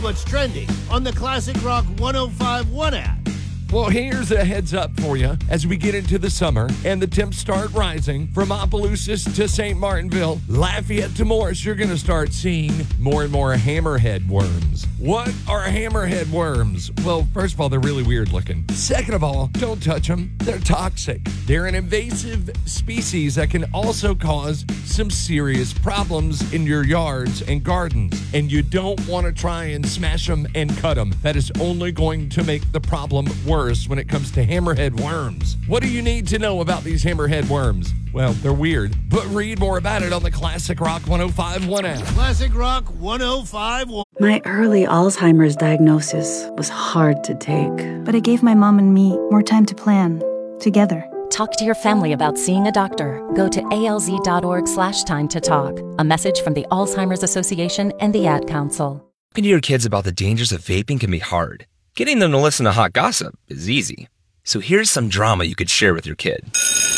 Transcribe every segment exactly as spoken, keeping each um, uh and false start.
what's trending on the Classic Rock one oh five point one app. Well, here's a heads up for you as we get into the summer and the temps start rising from Opelousas to Saint Martinville, Lafayette to Morris. You're going to start seeing more and more hammerhead worms. What are hammerhead worms? Well, first of all, they're really weird looking. Second of all, don't touch them. They're toxic. They're an invasive species that can also cause some serious problems in your yards and gardens. And you don't want to try and smash them and cut them. That is only going to make the problem worse when it comes to hammerhead worms. What do you need to know about these hammerhead worms? Well, they're weird, but read more about it on the Classic Rock one oh five point one app. Classic Rock one oh five point one. My early Alzheimer's diagnosis was hard to take. But it gave my mom and me more time to plan, together. Talk to your family about seeing a doctor. Go to alz.org slash time to talk. A message from the Alzheimer's Association and the Ad Council. Talking to your kids about the dangers of vaping can be hard. Getting them to listen to hot gossip is easy. So here's some drama you could share with your kid.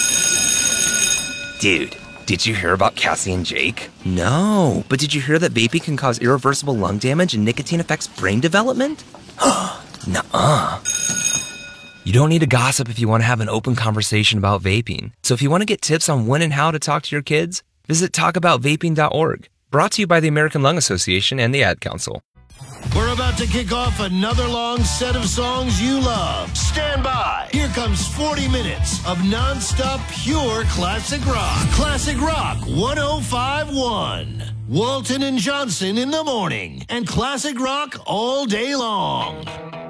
Dude, did you hear about Cassie and Jake? No, but did you hear that vaping can cause irreversible lung damage and nicotine affects brain development? Nuh-uh. You don't need to gossip if you want to have an open conversation about vaping. So if you want to get tips on when and how to talk to your kids, visit talk about vaping dot org. Brought to you by the American Lung Association and the Ad Council. We're about to kick off another long set of songs you love. Stand by. Here comes forty minutes of nonstop pure classic rock. Classic Rock one oh five point one. Walton and Johnson in the morning and classic rock all day long.